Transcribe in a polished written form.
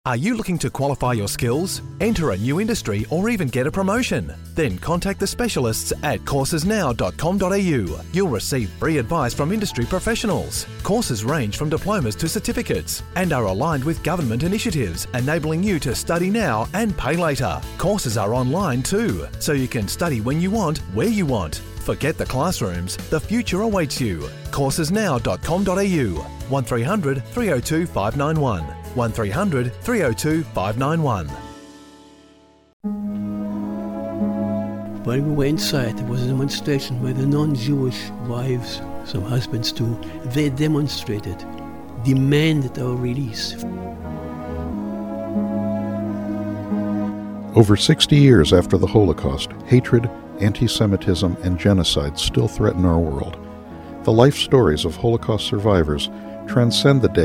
Are you looking to qualify your skills, enter a new industry, or even get a promotion? Then contact the specialists at coursesnow.com.au. You'll receive free advice from industry professionals. Courses range from diplomas to certificates and are aligned with government initiatives, enabling you to study now and pay later. Courses are online too, so you can study when you want, where you want. Forget the classrooms, the future awaits you. Coursesnow.com.au 1300 302 591 1300 302 591. When we went inside, there was a demonstration where the non-Jewish wives, some husbands too, they demonstrated, demanded our release. Over 60 years after the Holocaust, hatred, anti-Semitism, and genocide still threaten our world. The life stories of Holocaust survivors transcend the